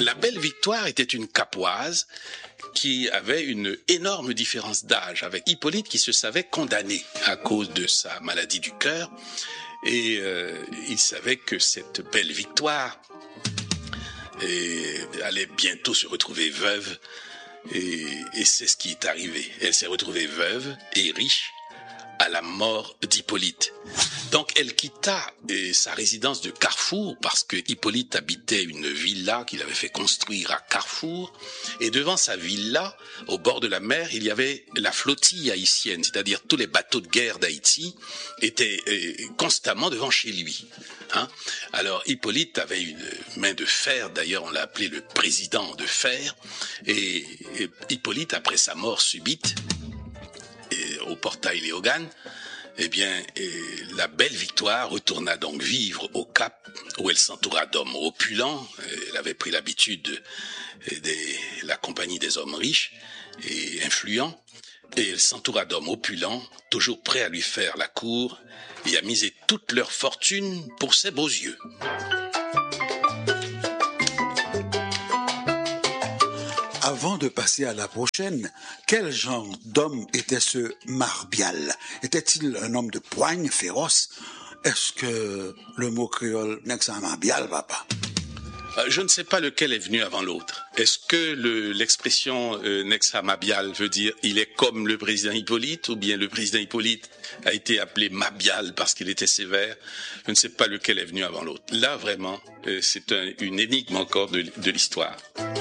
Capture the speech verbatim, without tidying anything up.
La belle Victoire était une capoise qui avait une énorme différence d'âge avec Hippolyte qui se savait condamné à cause de sa maladie du cœur. Et euh, il savait que cette belle Victoire et, allait bientôt se retrouver veuve. Et, et c'est ce qui est arrivé. Elle s'est retrouvée veuve et riche à la mort d'Hippolyte. Donc elle quitta eh, sa résidence de Carrefour parce que Hippolyte habitait une villa qu'il avait fait construire à Carrefour. Et devant sa villa, au bord de la mer, il y avait la flottille haïtienne, c'est-à-dire tous les bateaux de guerre d'Haïti étaient eh, constamment devant chez lui. Hein? Alors Hippolyte avait une main de fer, d'ailleurs on l'a appelé le président de fer. Et, et Hippolyte, après sa mort subite, et au portail Léogane, eh bien, et la belle Victoire retourna donc vivre au Cap, où elle s'entoura d'hommes opulents. Elle avait pris l'habitude de, de la compagnie des hommes riches et influents. Et elle s'entoura d'hommes opulents, toujours prêts à lui faire la cour et à miser toute leur fortune pour ses beaux yeux. Avant de passer à la prochaine, quel genre d'homme était ce Marbial? Était-il un homme de poigne féroce? Est-ce que le mot créole n'est que ça Marbial, papa? Je ne sais pas lequel est venu avant l'autre. Est-ce que le, l'expression euh, Nexa Mabial veut dire il est comme le président Hippolyte, ou bien le président Hippolyte a été appelé Mabial parce qu'il était sévère? Je ne sais pas lequel est venu avant l'autre. Là, vraiment, euh, c'est un, une énigme encore de, de l'histoire.